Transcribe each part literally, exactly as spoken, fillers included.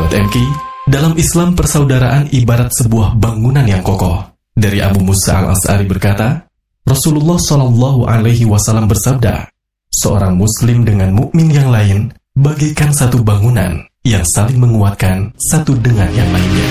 Sahabat M K, dalam Islam persaudaraan ibarat sebuah bangunan yang kokoh. Dari Abu Musa al-Asy'ari berkata, Rasulullah shallallahu alaihi wasallam bersabda, seorang muslim dengan mukmin yang lain bagaikan satu bangunan yang saling menguatkan satu dengan yang lainnya.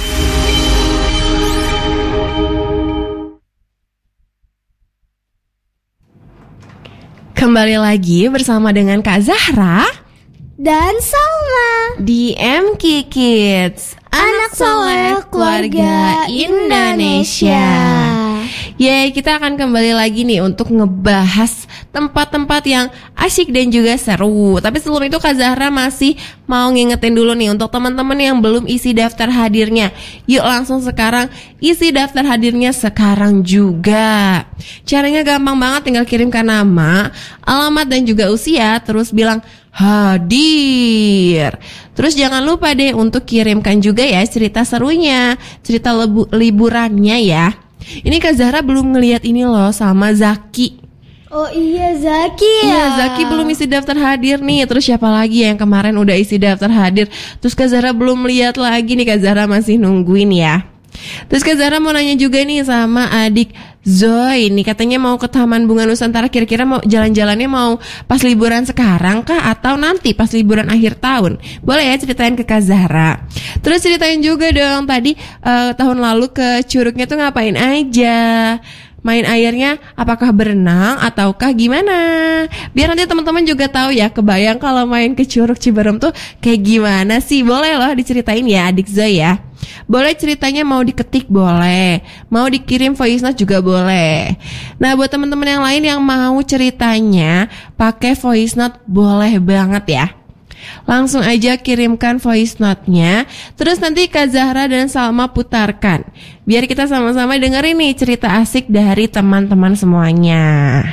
Kembali lagi bersama dengan Kak Zahra dan Salma di M K Kids, Anak Soleh Keluarga Indonesia. Yeay, kita akan kembali lagi nih untuk ngebahas tempat-tempat yang asyik dan juga seru. Tapi sebelum itu Kak Zahra masih mau ngingetin dulu nih untuk teman-teman yang belum isi daftar hadirnya. Yuk langsung sekarang isi daftar hadirnya sekarang juga. Caranya gampang banget, tinggal kirimkan nama, alamat dan juga usia, terus bilang hadir. Terus jangan lupa deh untuk kirimkan juga ya cerita serunya, cerita lebu- liburannya ya. Ini Kak Zahra belum ngelihat ini loh sama Zaki. Oh iya, Zaki ya. Iya, Zaki belum isi daftar hadir nih. Terus siapa lagi yang kemarin udah isi daftar hadir? Terus Kak Zahra belum lihat lagi nih, Kak Zahra masih nungguin ya. Terus Kak Zahra mau nanya juga nih sama adik Zoe nih, katanya mau ke Taman Bunga Nusantara. Kira-kira mau jalan-jalannya mau pas liburan sekarang kah atau nanti pas liburan akhir tahun? Boleh ya ceritain ke Kak Zahra. Terus ceritain juga dong tadi uh, tahun lalu ke Curugnya tuh ngapain aja? Main airnya apakah berenang ataukah gimana? Biar nanti teman-teman juga tahu ya, kebayang kalau main ke Curug Ciberem tuh kayak gimana sih? Boleh loh diceritain ya adik Zoe ya. Boleh ceritanya mau diketik boleh, mau dikirim voice note juga boleh. Nah buat teman-teman yang lain yang mau ceritanya pakai voice note boleh banget ya. Langsung aja kirimkan voice note-nya. Terus nanti Kak Zahra dan Salma putarkan, biar kita sama-sama dengerin nih cerita asik dari teman-teman semuanya.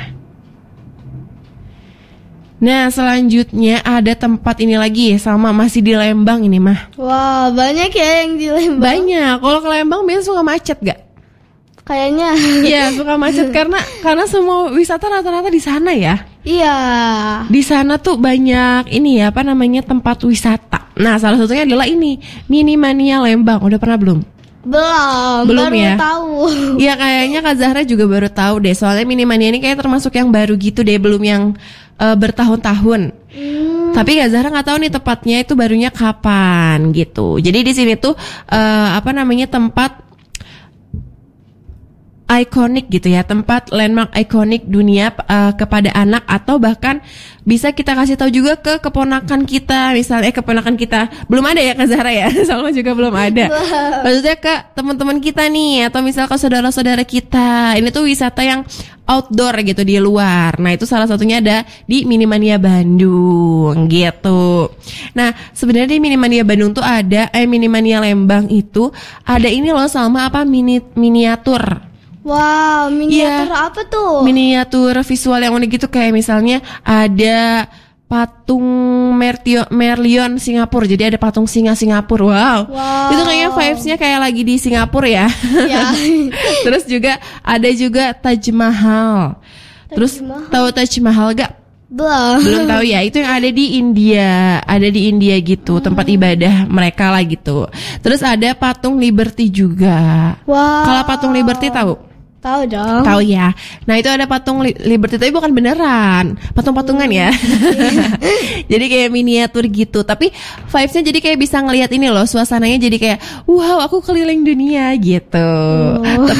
Nah selanjutnya ada tempat ini lagi, Salma, masih di Lembang ini mah. Wah, banyak ya yang di Lembang. Banyak. Kalau ke Lembang biasanya suka macet gak? Kayaknya. Iya, suka macet karena karena semua wisata rata-rata di sana ya. Iya. Di sana tuh banyak ini ya, apa namanya, tempat wisata. Nah, salah satunya adalah ini, Minimania Lembang. Udah pernah belum? Belum, belum baru ya? tahu. Iya, kayaknya Kak Zahra juga baru tahu deh. Soalnya Minimania ini kayak termasuk yang baru gitu deh, belum yang uh, bertahun-tahun. Hmm. Tapi Kak Zahra nggak tahu nih tepatnya itu barunya kapan gitu. Jadi di sini tuh uh, apa namanya, tempat ikonik gitu ya, tempat landmark ikonik dunia uh, kepada anak, atau bahkan bisa kita kasih tahu juga ke keponakan kita, misalnya eh, keponakan kita belum ada ya Kak Zahra ya, Salma juga belum ada. Maksudnya ke teman-teman kita nih, atau misal ke saudara-saudara kita. Ini tuh wisata yang outdoor gitu, di luar. Nah itu salah satunya ada di Minimania Bandung gitu. Nah sebenarnya di Minimania Bandung tuh ada eh Minimania Lembang itu ada ini loh Salma, apa mini miniatur. Wow, miniatur ya, apa tuh? Miniatur visual yang unik gitu, kayak misalnya ada patung Mertio, Merlion Singapura. Jadi ada patung singa Singapura. Wow. wow. Itu kayaknya vibes-nya kayak lagi di Singapura ya. Ya. Terus juga ada juga Taj Mahal. Taj Terus Mahal. Tahu Taj Mahal gak? Belum. Belum tahu ya. Itu yang ada di India, ada di India gitu, hmm. tempat ibadah mereka lah gitu. Terus ada patung Liberty juga. Wow. Kalau patung Liberty tahu? Tahu dong. Tahu ya. Nah itu ada patung Liberty, tapi bukan beneran, patung-patungan hmm. ya. Jadi kayak miniatur gitu. Tapi vibes-nya jadi kayak bisa ngelihat ini loh, suasananya jadi kayak wow, aku keliling dunia gitu. Oh. Tapi